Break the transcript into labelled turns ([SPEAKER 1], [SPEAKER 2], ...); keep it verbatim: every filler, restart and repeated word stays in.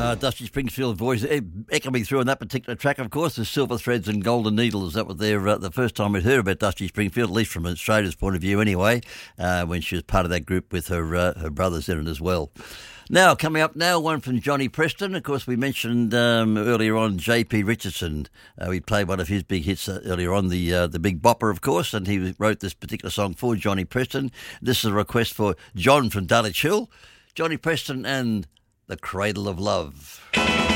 [SPEAKER 1] Uh, Dusty Springfield's voice e- echoing through on that particular track, of course, is Silver Threads and Golden Needles. That was their, uh, the first time we'd heard about Dusty Springfield, at least from Australia's point of view anyway, uh, when she was part of that group with her uh, her brothers in it as well. Now, coming up now, one from Johnny Preston. Of course, we mentioned um, earlier on J P Richardson. Uh, we played one of his big hits uh, earlier on, the uh, the Big Bopper, of course, and he wrote this particular song for Johnny Preston. This is a request for John from Dulwich Hill. Johnny Preston and The Cradle of Love.